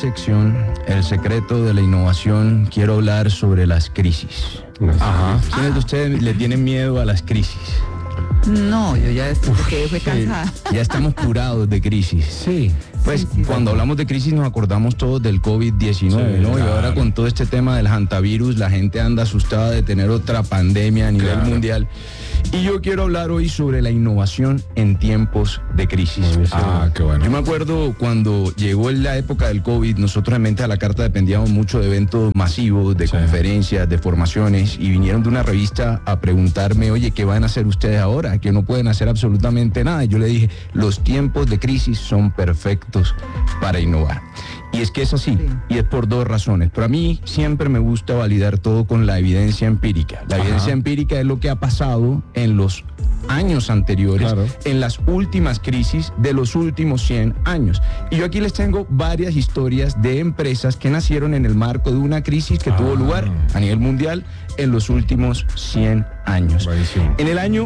sección, el secreto de la innovación, quiero hablar sobre las crisis. Ajá. ¿Quiénes de ustedes le tienen miedo a las crisis? No, yo ya fue cansada. Ya estamos curados de crisis. Sí. Pues Sí, cuando hablamos de crisis nos acordamos todos del COVID-19, ¿no? claro. Y ahora con todo este tema del hantavirus, la gente anda asustada de tener otra pandemia a nivel mundial. Y yo quiero hablar hoy sobre la innovación en tiempos de crisis. Qué bueno. Yo me acuerdo cuando llegó la época del COVID, nosotros en Mente a la Carta dependíamos mucho de eventos masivos, de conferencias, de formaciones, y vinieron de una revista a preguntarme, oye, ¿qué van a hacer ustedes ahora? Que no pueden hacer absolutamente nada. Y yo le dije, los tiempos de crisis son perfectos para innovar. Y es que es así, y es por dos razones. Pero a mí siempre me gusta validar todo con la evidencia empírica. La evidencia empírica es lo que ha pasado en los años anteriores, en las últimas crisis de los últimos 100 años. Y yo aquí les tengo varias historias de empresas que nacieron en el marco de una crisis que tuvo lugar a nivel mundial en los últimos 100 años. Buenísimo. En el año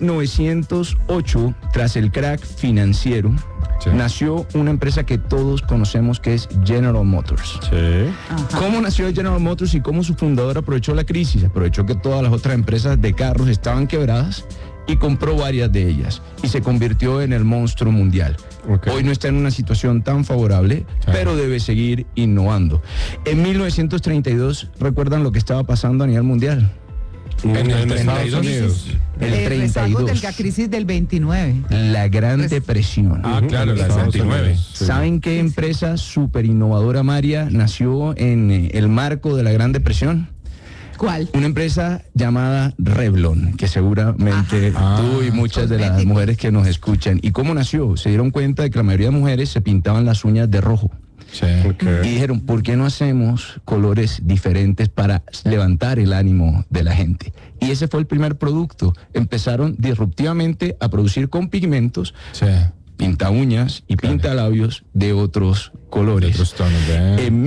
1908, tras el crack financiero, nació una empresa que todos conocemos que es General Motors. ¿Cómo nació General Motors y cómo su fundador aprovechó la crisis? Aprovechó que todas las otras empresas de carros estaban quebradas y compró varias de ellas y se convirtió en el monstruo mundial. Hoy no está en una situación tan favorable, pero debe seguir innovando. En 1932, ¿recuerdan lo que estaba pasando a nivel mundial? En Estados Unidos. El 32. De la crisis del 29. La Gran Depresión. Claro, la 29. ¿Saben qué empresa súper innovadora, María, nació en el marco de la Gran Depresión? ¿Cuál? Una empresa llamada Revlon, que seguramente tú y muchas de las mujeres que nos escuchan. ¿Y cómo nació? Se dieron cuenta de que la mayoría de mujeres se pintaban las uñas de rojo. Y dijeron, ¿por qué no hacemos colores diferentes para levantar el ánimo de la gente? Y ese fue el primer producto. Empezaron disruptivamente a producir con pigmentos, pinta uñas y pinta labios de otros colores. En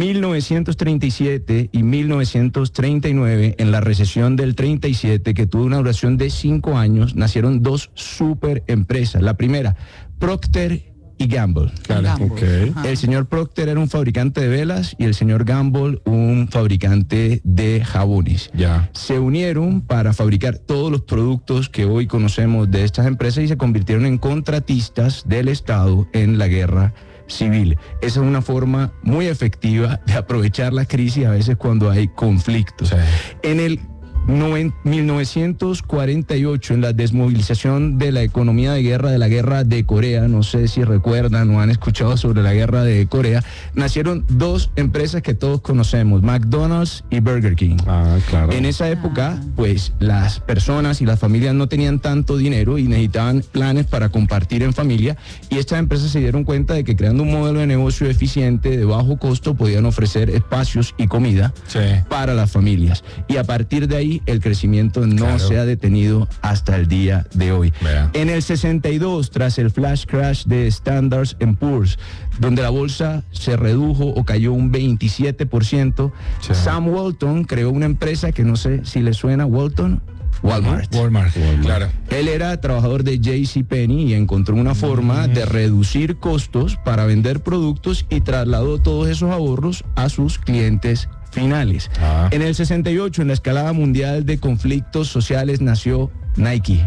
1937 y 1939, en la recesión del 37, que tuvo una duración de 5 años, nacieron dos super empresas. La primera, Procter y Gamble. El señor Procter era un fabricante de velas y el señor Gamble un fabricante de jabones. Se unieron para fabricar todos los productos que hoy conocemos de estas empresas y se convirtieron en contratistas del Estado en la guerra civil. Esa es una forma muy efectiva de aprovechar la crisis a veces cuando hay conflictos. En el 1948, en la desmovilización de la economía de guerra, de la guerra de Corea, no sé si recuerdan o han escuchado sobre la guerra de Corea, nacieron dos empresas que todos conocemos, McDonald's y Burger King. En esa época, pues las personas y las familias no tenían tanto dinero y necesitaban planes para compartir en familia, y estas empresas se dieron cuenta de que creando un modelo de negocio eficiente, de bajo costo, podían ofrecer espacios y comida para las familias. Y a partir de ahí, el crecimiento no se ha detenido hasta el día de hoy. En el 62, tras el flash crash de Standard & Poor's, donde la bolsa se redujo o cayó un 27%, Sam Walton creó una empresa que no sé si le suena, Walmart. Claro. Él era trabajador de JCPenney y encontró una forma de reducir costos para vender productos y trasladó todos esos ahorros a sus clientes finales. En el 68, en la escalada mundial de conflictos sociales, nació Nike.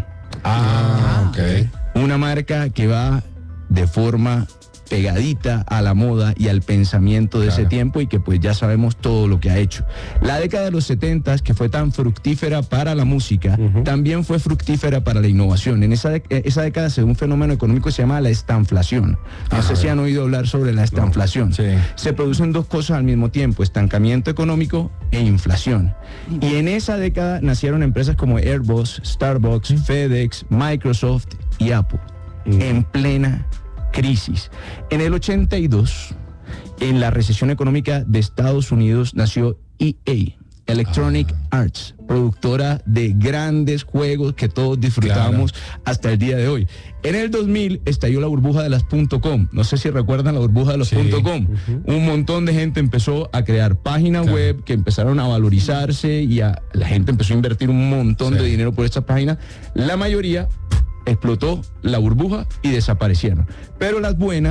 Una marca que va de forma pegadita a la moda y al pensamiento de ese tiempo, y que pues ya sabemos todo lo que ha hecho. La década de los 70, que fue tan fructífera para la música, también fue fructífera para la innovación. En esa década se dio un fenómeno económico que se llama la estanflación. No sé si han oído hablar sobre la estanflación. Se producen dos cosas al mismo tiempo, estancamiento económico e inflación. Y en esa década nacieron empresas como Airbus, Starbucks, FedEx, Microsoft y Apple, en plena crisis. En el 82, en la recesión económica de Estados Unidos, nació EA, Electronic Arts, productora de grandes juegos que todos disfrutamos hasta el día de hoy. En el 2000 estalló la burbuja de las .com. No sé si recuerdan la burbuja de los .com. Un montón de gente empezó a crear páginas web que empezaron a valorizarse y la gente empezó a invertir un montón de dinero por estas páginas. La mayoría explotó la burbuja y desaparecieron. Pero las buenas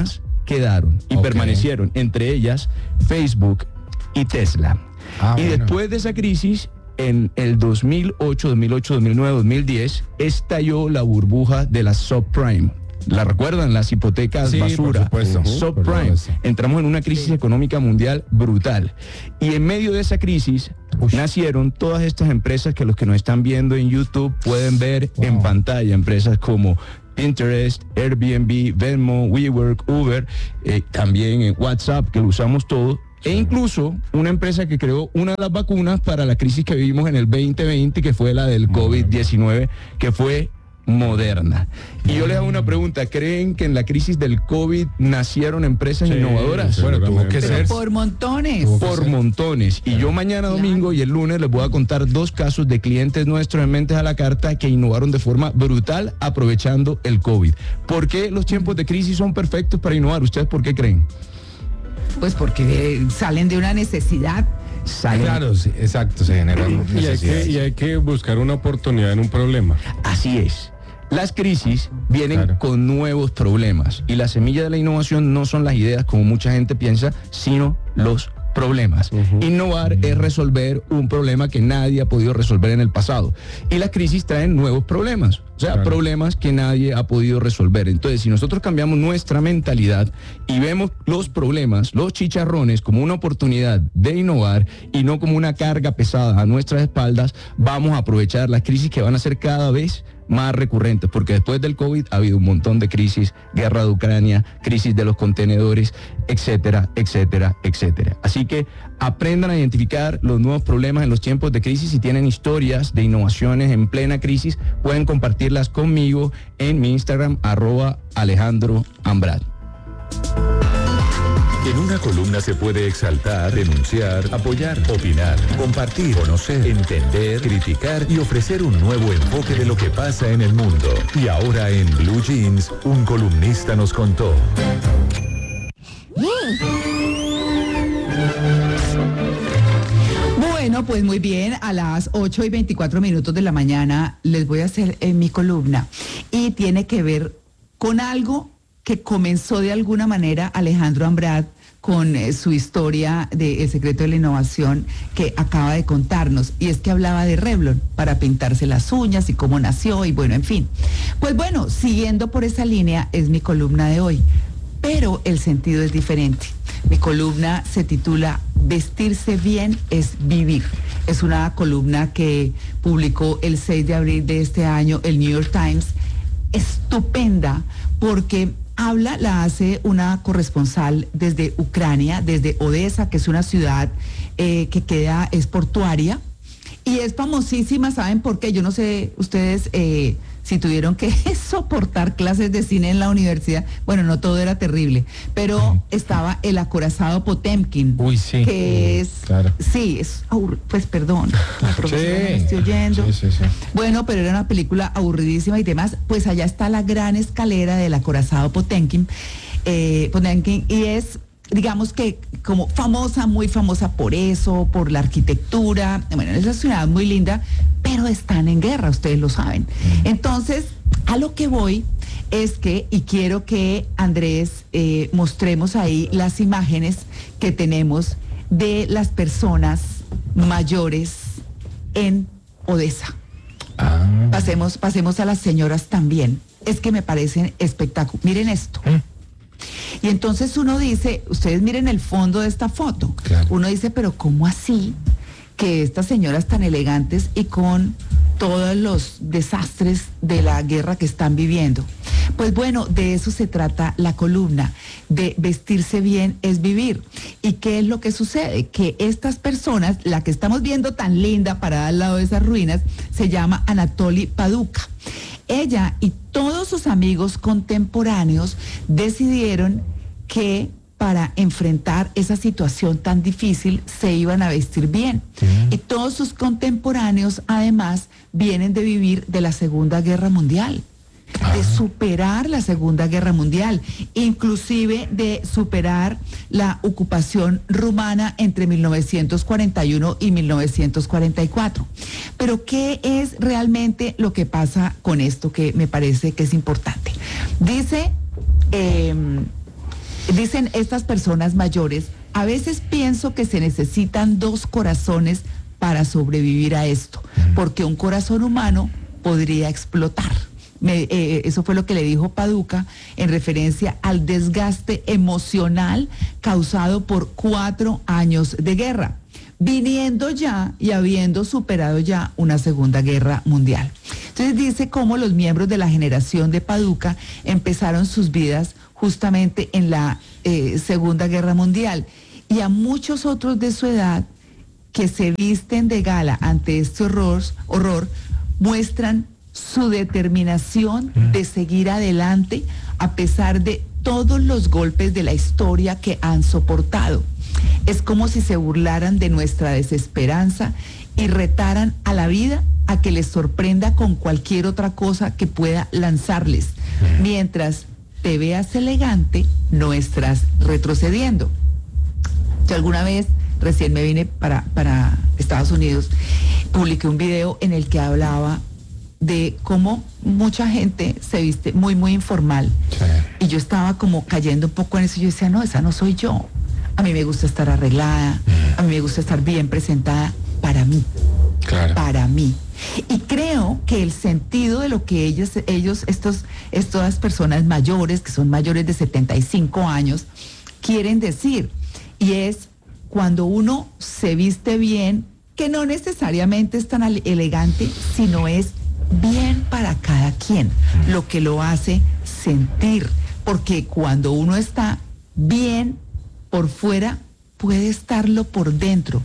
quedaron y permanecieron, entre ellas Facebook y Tesla. Y después de esa crisis, en el 2008, 2009, 2010, estalló la burbuja de la subprime. ¿La recuerdan? Las hipotecas basura. Subprime. Entramos en una crisis económica mundial brutal. Y en medio de esa crisis nacieron todas estas empresas que los que nos están viendo en YouTube pueden ver en pantalla. Empresas como Pinterest, Airbnb, Venmo, WeWork, Uber, también en WhatsApp, que lo usamos todo. E incluso una empresa que creó una de las vacunas para la crisis que vivimos en el 2020, que fue la del COVID-19, que fue Moderna. Y yo les hago una pregunta: ¿creen que en la crisis del COVID nacieron empresas innovadoras? Bueno, tuvo que ser. Por montones. Por montones. Y yo mañana domingo y el lunes les voy a contar 2 casos de clientes nuestros en Mentes a la Carta que innovaron de forma brutal aprovechando el COVID. ¿Por qué los tiempos de crisis son perfectos para innovar? ¿Ustedes por qué creen? Pues porque salen de una necesidad. Claro, sí, exacto, se generan necesidades. Y hay que buscar una oportunidad en un problema. Así es. Las crisis vienen con nuevos problemas y la semilla de la innovación no son las ideas como mucha gente piensa, sino los problemas. Innovar es resolver un problema que nadie ha podido resolver en el pasado. Y las crisis traen nuevos problemas, o sea, problemas que nadie ha podido resolver. Entonces, si nosotros cambiamos nuestra mentalidad y vemos los problemas, los chicharrones, como una oportunidad de innovar y no como una carga pesada a nuestras espaldas, vamos a aprovechar las crisis que van a ser cada vez más recurrentes, porque después del COVID ha habido un montón de crisis, guerra de Ucrania, crisis de los contenedores, etcétera, etcétera, etcétera. Así que aprendan a identificar los nuevos problemas en los tiempos de crisis. Si tienen historias de innovaciones en plena crisis, pueden compartirlas conmigo en mi Instagram, @AlejandroAmbrad. En una columna se puede exaltar, denunciar, apoyar, opinar, compartir, conocer, entender, criticar y ofrecer un nuevo enfoque de lo que pasa en el mundo. Y ahora en Blue Jeans, un columnista nos contó. Bueno, pues muy bien, a las 8:24 de la mañana les voy a hacer mi columna y tiene que ver con algo que comenzó de alguna manera Alejandro Ambrad con su historia de El secreto de la innovación que acaba de contarnos, y es que hablaba de Revlon para pintarse las uñas y cómo nació y bueno, en fin. Pues bueno, siguiendo por esa línea es mi columna de hoy, pero el sentido es diferente. Mi columna se titula Vestirse bien es vivir. Es una columna que publicó el 6 de abril de este año el New York Times, estupenda porque la hace una corresponsal desde Ucrania, desde Odessa, que es una ciudad que es portuaria y es famosísima. ¿Saben por qué? Yo no sé ustedes si tuvieron que soportar clases de cine en la universidad. Bueno, no todo era terrible, pero estaba el acorazado Potemkin. Uy, sí. Que es... Claro. Sí, pues perdón, la profesora me estoy oyendo. Sí. Bueno, pero era una película aburridísima y demás. Pues allá está la gran escalera del acorazado Potemkin. Y es, digamos que como famosa, muy famosa por eso, por la arquitectura. Bueno, es una ciudad muy linda, pero están en guerra, ustedes lo saben. Entonces, a lo que voy es que, y quiero que Andrés mostremos ahí las imágenes que tenemos de las personas mayores en Odessa. Pasemos a las señoras también. Es que me parecen espectaculares. Miren esto. Y entonces uno dice, ustedes miren el fondo de esta foto. Claro. Uno dice, pero ¿cómo así que estas señoras tan elegantes y con todos los desastres de la guerra que están viviendo? Pues bueno, de eso se trata la columna, de vestirse bien es vivir. ¿Y qué es lo que sucede? Que estas personas, la que estamos viendo tan linda parada al lado de esas ruinas, se llama Anatoly Paduka. Ella y todos sus amigos contemporáneos decidieron que para enfrentar esa situación tan difícil se iban a vestir bien. Y todos sus contemporáneos además vienen de vivir de la Segunda Guerra Mundial, de superar la Segunda Guerra Mundial, inclusive de superar la ocupación rumana entre 1941 y 1944. Pero ¿qué es realmente lo que pasa con esto que me parece que es importante? Dicen estas personas mayores, a veces pienso que se necesitan 2 corazones para sobrevivir a esto, porque un corazón humano podría explotar. Eso fue lo que le dijo Paduca en referencia al desgaste emocional causado por 4 años de guerra, viniendo ya y habiendo superado ya una Segunda Guerra Mundial. Entonces dice cómo los miembros de la generación de Paduca empezaron sus vidas justamente en la Segunda Guerra Mundial, y a muchos otros de su edad que se visten de gala ante este horror muestran su determinación de seguir adelante a pesar de todos los golpes de la historia que han soportado. Es como si se burlaran de nuestra desesperanza y retaran a la vida a que les sorprenda con cualquier otra cosa que pueda lanzarles. Mientras te veas elegante, no estás retrocediendo. Yo alguna vez, recién me vine para Estados Unidos, publiqué un video en el que hablaba de cómo mucha gente se viste muy, muy informal. Sí. Y yo estaba como cayendo un poco en eso. Yo decía, no, esa no soy yo. A mí me gusta estar arreglada, a mí me gusta estar bien presentada para mí. Claro. Para mí. Y creo que el sentido de lo que estas personas mayores, que son mayores de 75 años, quieren decir, y es cuando uno se viste bien, que no necesariamente es tan elegante, sino es bien para cada quien, lo que lo hace sentir, porque cuando uno está bien por fuera, puede estarlo por dentro,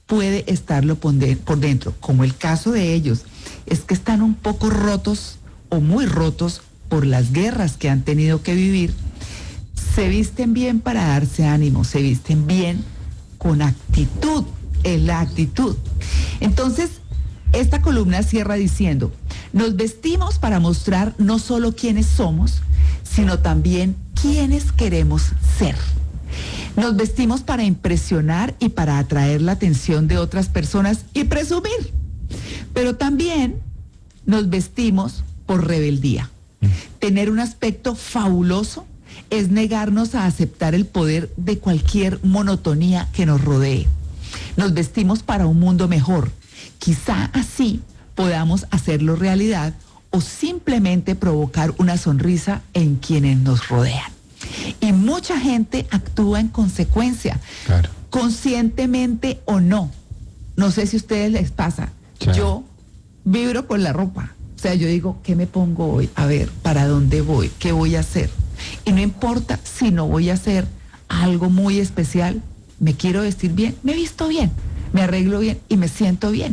como el caso de ellos, es que están un poco rotos o muy rotos por las guerras que han tenido que vivir. Se visten bien para darse ánimo, se visten bien con actitud, es la actitud. Entonces, esta columna cierra diciendo, nos vestimos para mostrar no solo quiénes somos, sino también quiénes queremos ser. Nos vestimos para impresionar y para atraer la atención de otras personas y presumir. Pero también nos vestimos por rebeldía. Tener un aspecto fabuloso es negarnos a aceptar el poder de cualquier monotonía que nos rodee. Nos vestimos para un mundo mejor. Quizá así podamos hacerlo realidad o simplemente provocar una sonrisa en quienes nos rodean. Y mucha gente actúa en consecuencia, claro, conscientemente o no. No sé si a ustedes les pasa. Claro. Yo vibro con la ropa. O sea, yo digo, ¿qué me pongo hoy? A ver, ¿para dónde voy? ¿Qué voy a hacer? Y no importa si no voy a hacer algo muy especial, me quiero vestir bien, me visto bien, me arreglo bien y me siento bien.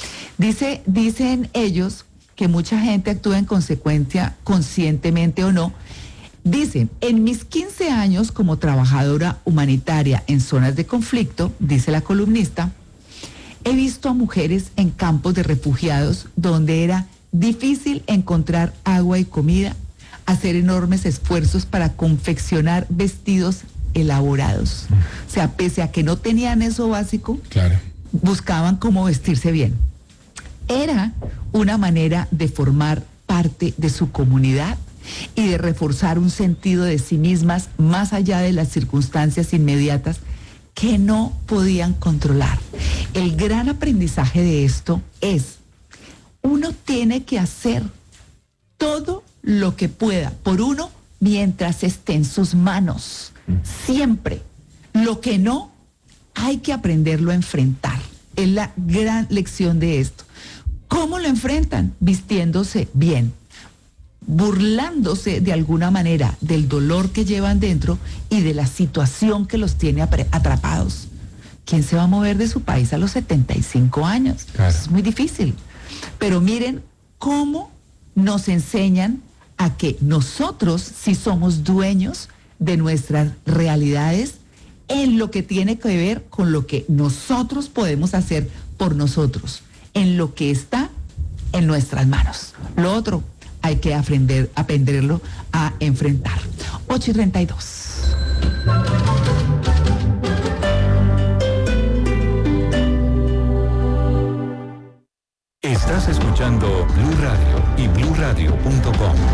Dicen ellos que mucha gente actúa en consecuencia, conscientemente o no. Dicen, en mis 15 años como trabajadora humanitaria en zonas de conflicto, dice la columnista, he visto a mujeres en campos de refugiados donde era difícil encontrar agua y comida, hacer enormes esfuerzos para confeccionar vestidos elaborados. O sea, pese a que no tenían eso básico, claro, buscaban cómo vestirse bien. Era una manera de formar parte de su comunidad y de reforzar un sentido de sí mismas más allá de las circunstancias inmediatas que no podían controlar. El gran aprendizaje de esto es, uno tiene que hacer todo lo que pueda por uno mientras esté en sus manos, siempre. Lo que no, hay que aprenderlo a enfrentar. Es la gran lección de esto. ¿Cómo lo enfrentan? Vistiéndose bien, burlándose de alguna manera del dolor que llevan dentro y de la situación que los tiene atrapados. ¿Quién se va a mover de su país a los 75 años? Claro. Eso es muy difícil. Pero miren cómo nos enseñan a que nosotros sí somos dueños de nuestras realidades en lo que tiene que ver con lo que nosotros podemos hacer por nosotros, en lo que está en nuestras manos. Lo otro hay que aprenderlo a enfrentar. 8:32. Estás escuchando Blue Radio y BlueRadio.com.